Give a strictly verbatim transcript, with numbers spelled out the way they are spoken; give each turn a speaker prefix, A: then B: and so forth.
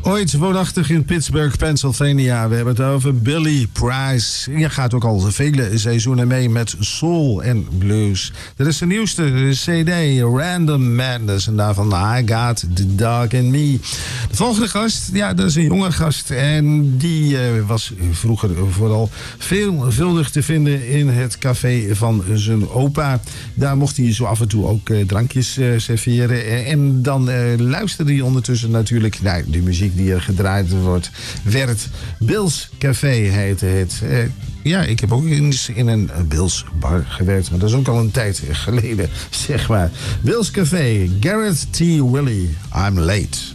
A: Ooit woonachtig in Pittsburgh, Pennsylvania. We hebben het over Billy Price. Je gaat ook al vele seizoenen mee met soul en blues. Dat is de nieuwste C D, Random Madness. En daarvan I Got the Dog in Me. De volgende gast, ja, dat is een jonge gast. En die uh, was vroeger vooral veelvuldig te vinden in het café van zijn opa. Daar mocht hij zo af en toe ook uh, drankjes uh, serveren. En dan uh, luisterde hij ondertussen natuurlijk naar de muziek die er gedraaid wordt, werd. Bill's Café heette het. Uh, ja, ik heb ook eens in een Bill's bar gewerkt, maar dat is ook al een tijd geleden, zeg maar. Bill's Café, Garrett T. Willie, I'm Late.